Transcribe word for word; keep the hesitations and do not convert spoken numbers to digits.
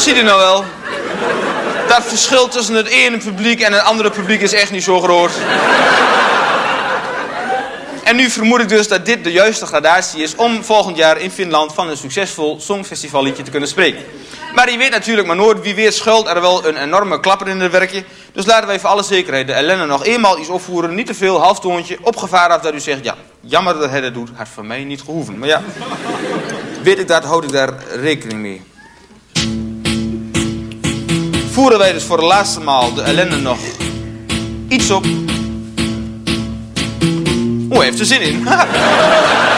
zie je nou wel. Dat verschil tussen het ene publiek en het andere publiek is echt niet zo groot. En nu vermoed ik dus dat dit de juiste gradatie is om volgend jaar in Finland van een succesvol songfestivalliedje te kunnen spreken. Maar je weet natuurlijk maar nooit, wie weet schuilt er wel een enorme klapper in het werkje. Dus laten wij voor alle zekerheid de ellende nog eenmaal iets opvoeren. Niet te veel, halftoontje, op gevaar af dat u zegt, ja, jammer dat hij dat doet, had van mij niet gehoeven. Maar ja, weet ik dat, houd ik daar rekening mee. Voeren wij dus voor de laatste maal de ellende nog iets op. Oh, hij heeft er zin in.